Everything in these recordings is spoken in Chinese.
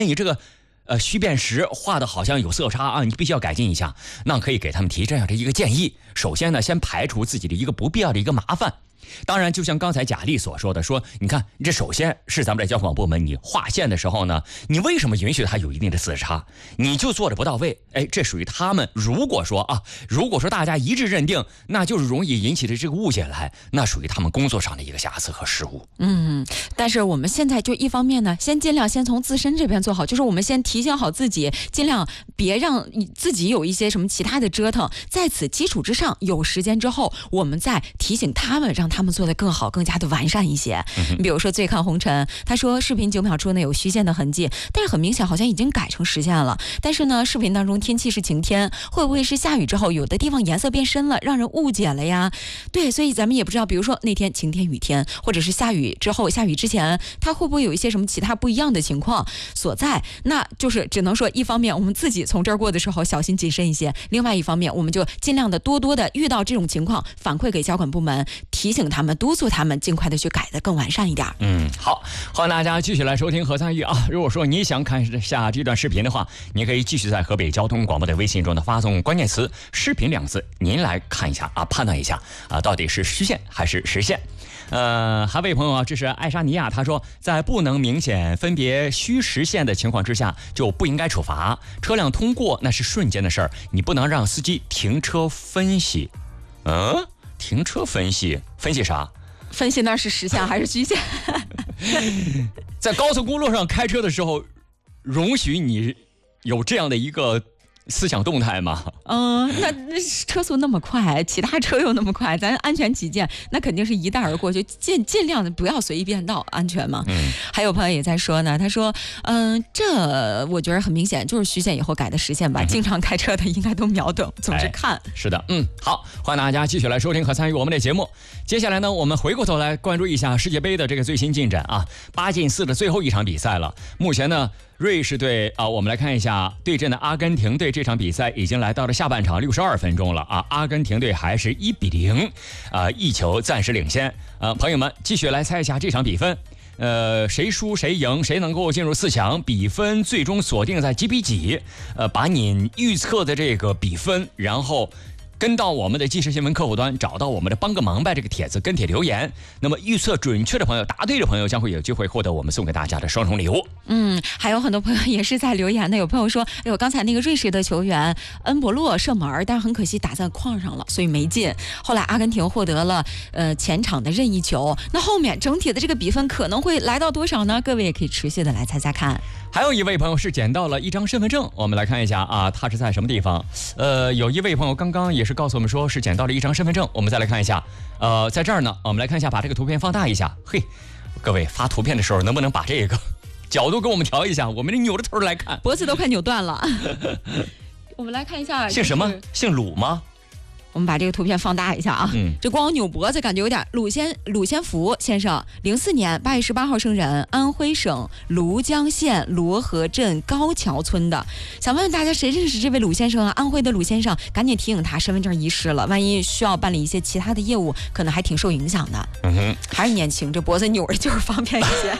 你这个虚辨识画的好像有色差啊，你必须要改进一下。那可以给他们提这样的一个建议。首先呢，先排除自己的一个不必要的一个麻烦。当然，就像刚才贾丽所说的，说你看，这首先是咱们的交管部门，你划线的时候呢，你为什么允许它有一定的色差？你就做的不到位，这属于他们。如果说大家一致认定，那就是容易引起的这个误解来，那属于他们工作上的一个瑕疵和失误。 但是我们现在就一方面呢，尽量先从自身这边做好，就是我们先提醒好自己，尽量别让自己有一些什么其他的折腾。在此基础之上，有时间之后，我们再提醒他们，让他们做得更好，更加的完善一些。比如说最看红尘，他说视频9秒处呢有虚线的痕迹，但是很明显好像已经改成实线了。但是呢，视频当中天气是晴天，会不会是下雨之后有的地方颜色变深了，让人误解了呀？对，所以咱们也不知道，比如说那天晴天雨天，或者是下雨之后、下雨之前，它会不会有一些什么其他不一样的情况所在？那就是只能说，一方面我们自己从这儿过的时候小心谨慎一些，另外一方面我们就尽量的多的遇到这种情况反馈给交管部门，提醒他们、督促他们尽快的去改得更完善一点。 好，欢迎大家继续来收听和参与啊！如果说你想看下这段视频的话，你可以继续在河北交通广播的微信中的发送关键词“视频”2个字，您来看一下啊，判断一下啊，到底是虚线还是实线。还有位朋友啊，这是爱沙尼亚，他说在不能明显分别虚实线的情况之下，就不应该处罚。车辆通过那是瞬间的事儿，你不能让司机停车分析。停车分析啥？ 分析那是实线还是虚线？ 在高速公路上开车的时候，容许你有这样的一个思想动态吗？ 那车速那么快，其他车又那么快，咱安全起见，那肯定是一带而过，就尽量的不要随意变道，安全嘛。还有朋友也在说呢，他说，这我觉得很明显就是虚线以后改的实线吧。经常开车的应该都秒懂，总是看。 是的，好，欢迎大家继续来收听和参与我们的节目。接下来呢，我们回过头来关注一下世界杯的这个最新进展啊，8进4的最后一场比赛了。目前呢，瑞士队我们来看一下对阵的阿根廷队，这场比赛已经来到了下半场62分钟了啊，阿根廷队还是1比0，一球暂时领先。朋友们继续来猜一下这场比分，谁输谁赢，谁能够进入4强，比分最终锁定在几比几？把你预测的这个比分，然后跟到我们的即时新闻客户端，找到我们的帮个忙呗这个帖子跟帖留言。那么预测准确的朋友，答对的朋友将会有机会获得我们送给大家的双重礼物。 还有很多朋友也是在留言的，有朋友说，刚才那个瑞士的球员恩博洛射门，但是很可惜打在框上了，所以没进。后来阿根廷获得了前场的任意球，那后面整体的这个比分可能会来到多少呢？各位也可以持续的来猜猜看。 还有一位朋友是捡到了一张身份证，我们来看一下啊，他是在什么地方？有一位朋友刚刚也是告诉我们说是捡到了一张身份证，我们再来看一下，在这儿呢，我们来看一下，把这个图片放大一下。嘿，各位发图片的时候能不能把这个角度给我们调一下？我们扭着头来看， 脖子都快扭断了。我们来看一下， 姓什么？姓鲁吗？ 我们把这个图片放大一下啊，这光扭脖子感觉有点。鲁先福先生，04年8月18号生人，安徽省庐江县罗河镇高桥村的。想问问大家，谁认识这位鲁先生啊？安徽的鲁先生，赶紧提醒他身份证遗失了，万一需要办理一些其他的业务，可能还挺受影响的。还是年轻，这脖子扭着就是方便一些。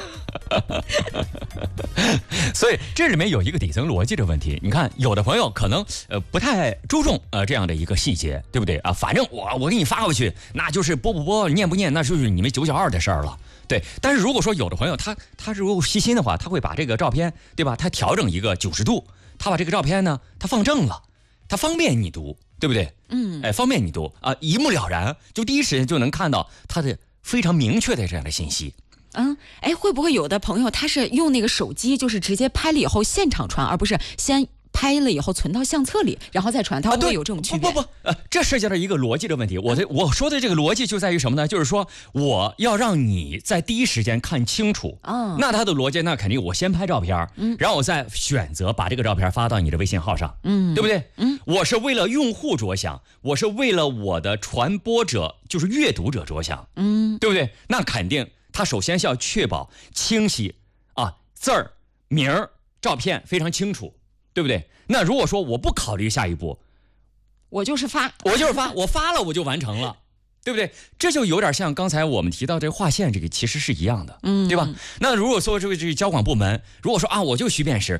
所以这里面有一个底层逻辑的问题。你看，有的朋友可能不太注重这样的一个细节，对不对啊？反正我给你发过去，那就是播不播、念不念，那就是你们992的事儿了。对，但是如果说有的朋友他如果细心的话，他会把这个照片，对吧？他调整一个90度，他把这个照片呢，他放正了，他方便你读，对不对？方便你读啊，一目了然，就第一时间就能看到他的非常明确的这样的信息。 会不会有的朋友他是用那个手机，就是直接拍了以后现场传，而不是先拍了以后存到相册里，然后再传？它会不会有这种区别？ 不，这涉及到一个逻辑的问题。我说的这个逻辑就在于什么呢？就是说我要让你在第一时间看清楚。那它的逻辑，那肯定我先拍照片，然后我再选择把这个照片发到你的微信号上，对不对？我是为了用户着想，我是为了我的传播者，就是阅读者着想，对不对？那肯定。他首先是要确保清晰啊，字儿、名儿、照片非常清楚，对不对？那如果说我不考虑下一步， 我就是发， 我发了我就完成了， 对不对？这就有点像刚才我们提到这个划线，这个其实是一样的， 嗯， 对吧？那如果说这个交管部门，如果说啊，我就虚辨识，